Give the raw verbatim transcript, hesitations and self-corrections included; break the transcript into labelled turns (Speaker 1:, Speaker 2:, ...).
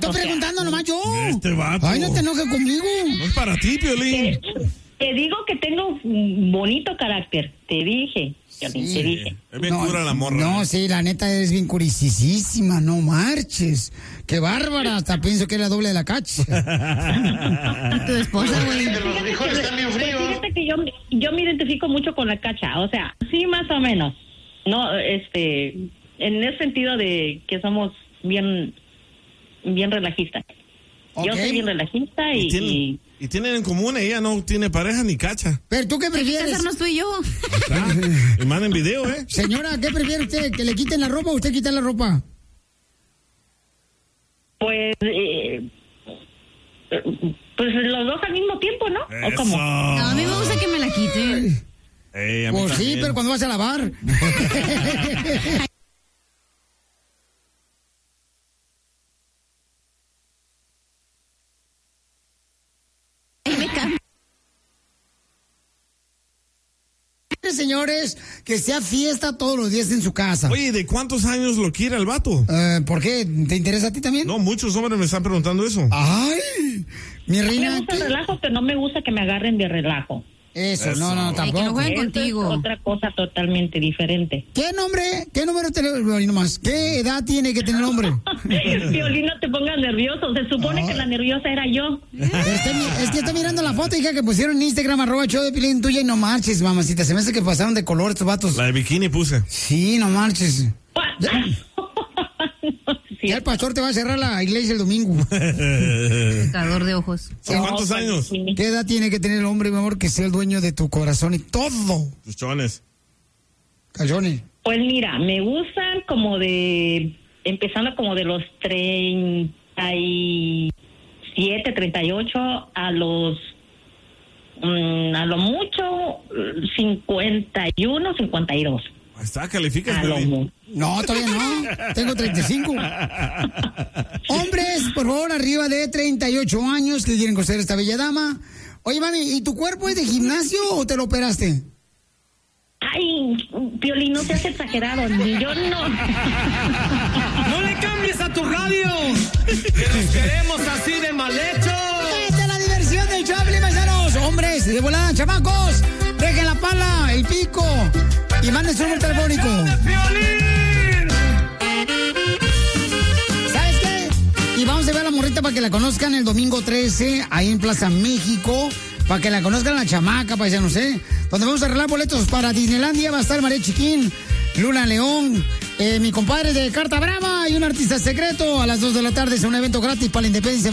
Speaker 1: estoy preguntando nomás yo.
Speaker 2: Este vato.
Speaker 1: Ay, no te enojes conmigo.
Speaker 2: No es para ti, Piolín.
Speaker 3: Te, te digo que tengo un bonito carácter. Te dije, Piolín,
Speaker 1: Sí.
Speaker 3: te dije.
Speaker 2: Es bien
Speaker 1: No,
Speaker 2: cura la morra.
Speaker 1: No,
Speaker 2: ¿eh?
Speaker 1: sí, la neta es bien curicisísima, no marches. Qué bárbara, hasta pienso que es la doble de la cacha.
Speaker 4: Tu esposa, güey.
Speaker 3: Fíjate que, pues fíjate que yo, yo me identifico mucho con la Cacha, o sea, sí, más o menos. No, este, en el sentido de que somos bien, bien relajistas. Yo
Speaker 1: Ok.
Speaker 3: soy bien relajista y,
Speaker 2: Y tienen,
Speaker 3: y
Speaker 2: y tienen en común, ella no tiene pareja ni cacha.
Speaker 1: Pero tú qué prefieres,
Speaker 4: Casarnos tú y yo.
Speaker 2: Y manden video, ¿eh?
Speaker 1: señora, ¿qué prefiere usted? ¿Que le quiten la ropa o usted quita la ropa?
Speaker 3: pues, eh, pues los dos al mismo tiempo, ¿no? ¿O
Speaker 2: Eso.
Speaker 3: cómo?
Speaker 4: No, a mí me gusta que me la quiten.
Speaker 2: Ey, a mí
Speaker 1: Pues sí,
Speaker 2: también.
Speaker 1: pero cuando vas a lavar.
Speaker 4: Ahí me cambio.
Speaker 1: Señores, que sea fiesta todos los días en su casa.
Speaker 2: Oye, ¿de cuántos años lo quiere el vato?
Speaker 1: Eh, ¿Por qué? ¿Te interesa a ti también?
Speaker 2: No, muchos hombres me están preguntando eso.
Speaker 1: Ay, mi
Speaker 3: Me
Speaker 1: reina.
Speaker 3: gusta el
Speaker 1: ¿qué?
Speaker 3: relajo, pero no me gusta que me agarren de relajo.
Speaker 1: Eso,
Speaker 2: Eso.
Speaker 1: no, no,
Speaker 4: Ay, que no
Speaker 1: tampoco.
Speaker 4: jueguen
Speaker 3: Eso
Speaker 4: contigo.
Speaker 3: es otra cosa totalmente diferente.
Speaker 1: ¿Qué nombre? ¿Qué número de teléfono? Ahí nomás. ¿Qué edad tiene que tener el hombre?
Speaker 3: Piolín, no te pongas nervioso. Se supone que la nerviosa era yo.
Speaker 1: Estoy mi- es que estoy mirando la foto, hija, que pusieron en Instagram, arroba show de Piolín tuya y no marches, mamacita. Se me hace que pasaron de color estos vatos.
Speaker 2: La de bikini puse.
Speaker 1: Sí, no marches. Ya,
Speaker 3: Sí,
Speaker 1: ya el pastor te va a cerrar la iglesia el domingo.
Speaker 4: Pecador de ojos.
Speaker 2: ¿Con cuántos
Speaker 3: pues,
Speaker 2: años?
Speaker 3: sí.
Speaker 1: ¿Qué edad tiene que tener el hombre, mi amor, que sea el dueño de tu corazón y todo?
Speaker 2: Tus chones.
Speaker 1: Calzones.
Speaker 3: Pues mira, me gustan como de, empezando como de los treinta y siete, treinta y ocho a los, mm, a lo mucho, cincuenta y uno, cincuenta y dos.
Speaker 2: Ahí está, calificas,
Speaker 3: A lo
Speaker 2: Piolín.
Speaker 3: mucho.
Speaker 1: No, todavía no. Tengo treinta y cinco. Hombres, por favor, arriba de treinta y ocho años que quieren conocer a esta bella dama. Oye, mami, ¿y tu cuerpo es de gimnasio o te lo operaste?
Speaker 3: Ay, Piolín, no seas exagerado, ni yo no.
Speaker 5: ¡No le cambies a tu radio! ¡Que nos queremos así de mal hecho!
Speaker 1: Esta es la diversión del Chaplin, paisanos. Hombres, de volada, chamacos, dejen la pala, el pico y manden su número telefónico.
Speaker 5: ¡De Piolín!
Speaker 1: ¿Sabes qué? Y vamos a ver a la morrita para que la conozcan el domingo trece, ahí en Plaza México, para que la conozcan la chamaca, paisanos, ¿eh? Donde vamos a arreglar boletos para Disneylandia, va a estar María Chiquín, Luna León, eh, mi compadre de Carta Brava y un artista secreto a las dos de la tarde, es un evento gratis para la independencia